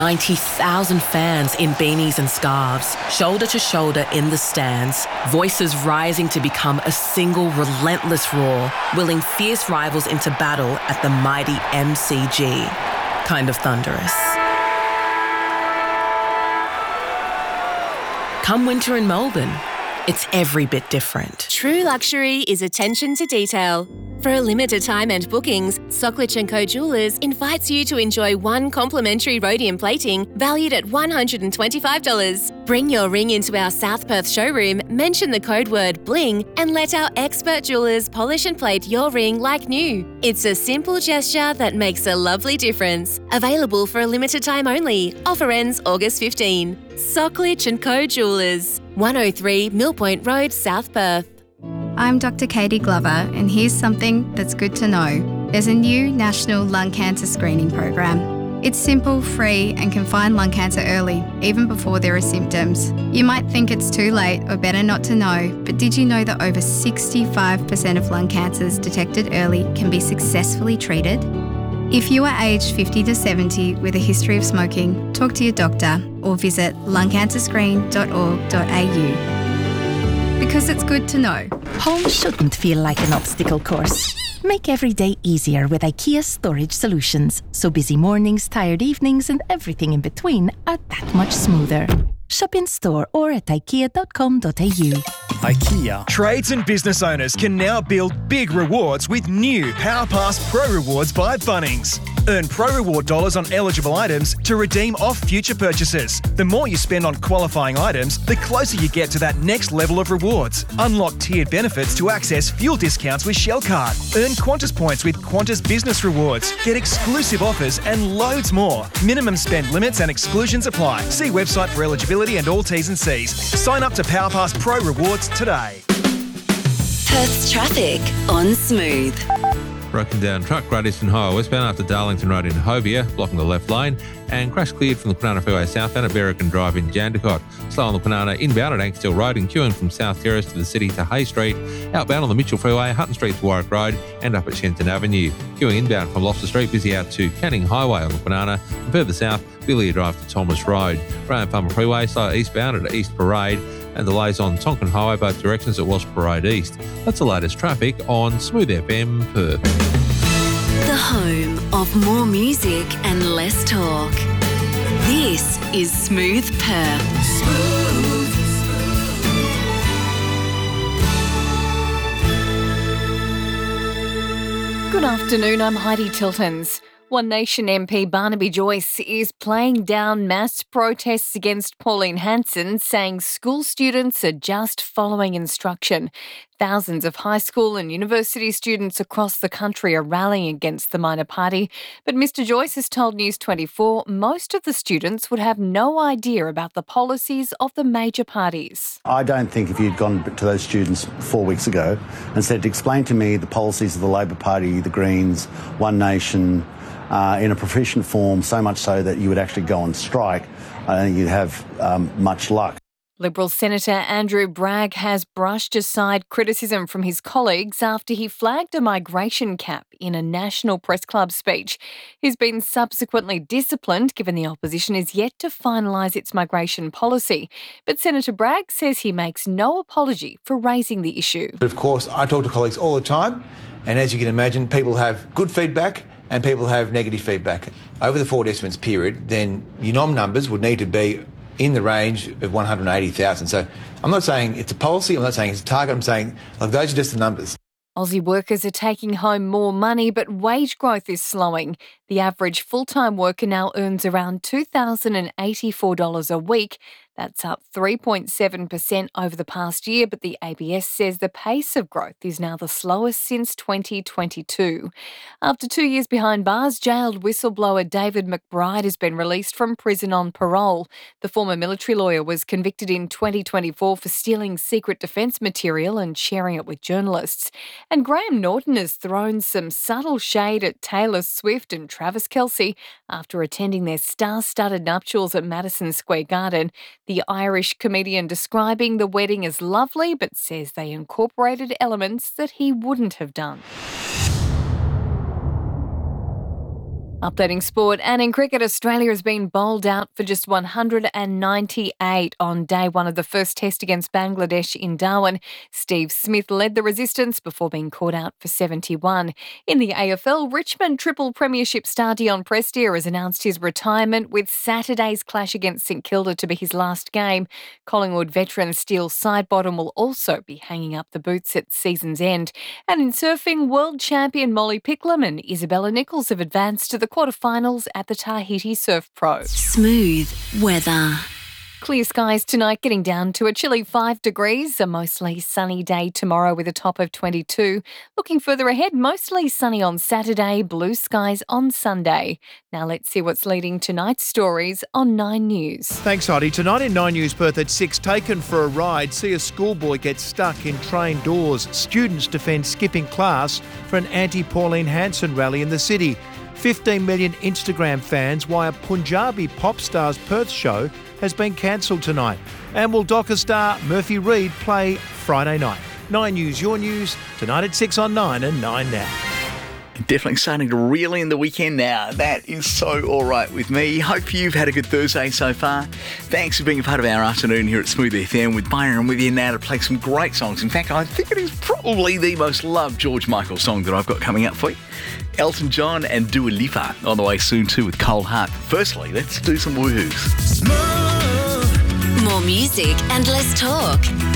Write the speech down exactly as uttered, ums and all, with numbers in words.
ninety thousand fans in beanies and scarves, shoulder to shoulder in the stands, voices rising to become a single relentless roar, willing fierce rivals into battle at the mighty M C G. Kind of thunderous. Come winter in Melbourne, it's every bit different. True luxury is attention to detail. For a limited time and bookings, Socklich and Co Jewellers invites you to enjoy one complimentary rhodium plating valued at one hundred twenty-five dollars. Bring your ring into our South Perth showroom, mention the code word BLING, and let our expert jewellers polish and plate your ring like new. It's a simple gesture that makes a lovely difference. Available for a limited time only. Offer ends August fifteenth. Socklich and Co Jewellers, one oh three Mill Point Road, South Perth. I'm Doctor Katie Glover, and here's something that's good to know. There's a new national lung cancer screening program. It's simple, free, and can find lung cancer early, even before there are symptoms. You might think it's too late or better not to know, but did you know that over sixty-five percent of lung cancers detected early can be successfully treated? If you are aged fifty to seventy with a history of smoking, talk to your doctor or visit lung cancer screen dot org dot a u. Because it's good to know. Home shouldn't feel like an obstacle course. Make every day easier with IKEA Storage Solutions, so busy mornings, tired evenings, and everything in between are that much smoother. Shop in store or at ikea dot com dot a u. IKEA. Trades and business owners can now build big rewards with new PowerPass Pro Rewards by Bunnings. Earn Pro Reward dollars on eligible items to redeem off future purchases. The more you spend on qualifying items, the closer you get to that next level of rewards. Unlock tiered benefits to access fuel discounts with Shell Card. Earn Qantas points with Qantas Business Rewards. Get exclusive offers and loads more. Minimum spend limits and exclusions apply. See website for eligibility and all T's and C's. Sign up to PowerPass Pro Rewards today. Perth's traffic on Smooth. Broken down truck, Great Eastern Highway westbound after Darlington Road in Hovia, blocking the left lane, and crash cleared from the Kwinana Freeway southbound at Berrigan Drive in Jandakot. Slow on the Kwinana inbound at Ankersteel Road and queuing from South Terrace to the city to Hay Street, outbound on the Mitchell Freeway, Hutton Street to Warwick Road, and up at Shenton Avenue. Queuing inbound from Lobster Street, busy out to Canning Highway on the Kwinana, and further south, Billier Drive to Thomas Road. Graham Farmer Freeway, slow eastbound at East Parade, and delays on Tonkin Highway both directions at Wasp Parade East. That's the latest traffic on Smooth F M Perth. The home of more music and less talk. This is Smooth Perth. Smooth. Good afternoon, I'm Heidi Tiltons. One Nation M P Barnaby Joyce is playing down mass protests against Pauline Hanson, saying school students are just following instruction. Thousands of high school and university students across the country are rallying against the minor party, but Mr Joyce has told News twenty-four most of the students would have no idea about the policies of the major parties. I don't think if you'd gone to those students four weeks ago and said, explain to me the policies of the Labor Party, the Greens, One Nation, Uh, in a proficient form, so much so that you would actually go on strike, I don't think you'd have um, much luck. Liberal Senator Andrew Bragg has brushed aside criticism from his colleagues after he flagged a migration cap in a National Press Club speech. He's been subsequently disciplined, given the opposition is yet to finalise its migration policy. But Senator Bragg says he makes no apology for raising the issue. But of course, I talk to colleagues all the time, and as you can imagine, people have good feedback and people have negative feedback. Over the four estimates period, then your nom numbers would need to be in the range of one hundred eighty thousand. So I'm not saying it's a policy, I'm not saying it's a target, I'm saying, look, those are just the numbers. Aussie workers are taking home more money, but wage growth is slowing. The average full-time worker now earns around two thousand eighty-four dollars a week. That's up three point seven percent over the past year, but the A B S says the pace of growth is now the slowest since twenty twenty-two. After two years behind bars, jailed whistleblower David McBride has been released from prison on parole. The former military lawyer was convicted in twenty twenty-four for stealing secret defence material and sharing it with journalists. And Graham Norton has thrown some subtle shade at Taylor Swift and Travis Kelce after attending their star-studded nuptials at Madison Square Garden. The Irish comedian describing the wedding as lovely, but says they incorporated elements that he wouldn't have done. Updating sport, and in cricket, Australia has been bowled out for just one hundred ninety-eight on day one of the first test against Bangladesh in Darwin. Steve Smith led the resistance before being caught out for seventy-one. In the A F L, Richmond triple premiership star Dion Prestia has announced his retirement, with Saturday's clash against St Kilda to be his last game. Collingwood veteran Steele Sidebottom will also be hanging up the boots at season's end. And in surfing, world champion Molly Picklum and Isabella Nichols have advanced to the quarterfinals at the Tahiti Surf Pro. Smooth weather. Clear skies tonight, getting down to a chilly five degrees. A mostly sunny day tomorrow with a top of twenty-two. Looking further ahead, mostly sunny on Saturday, blue skies on Sunday. Now let's see what's leading tonight's stories on Nine News. Thanks, Heidi. Tonight in Nine News Perth at six, taken for a ride, see a schoolboy get stuck in train doors. Students defend skipping class for an anti-Pauline Hanson rally in the city. fifteen million Instagram fans why a Punjabi pop star's Perth show has been cancelled tonight. And will Docker star Murphy Reed play Friday night? Nine News, your news, tonight at six on Nine and Nine Now. Definitely starting to reel in the weekend now. That is so all right with me. Hope you've had a good Thursday so far. Thanks for being a part of our afternoon here at Smooth F M with Byron with you now to play some great songs. In fact, I think it is probably the most loved George Michael song that I've got coming up for you. Elton John and Dua Lipa on the way soon too with Cold Heart. Firstly, let's do some woohoos. More music and less talk.